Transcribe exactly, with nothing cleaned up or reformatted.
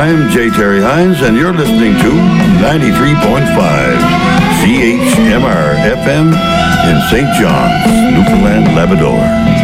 I'm J. Terry Hines, and you're listening to ninety-three point five C H M R F M in Saint John's, Newfoundland, Labrador.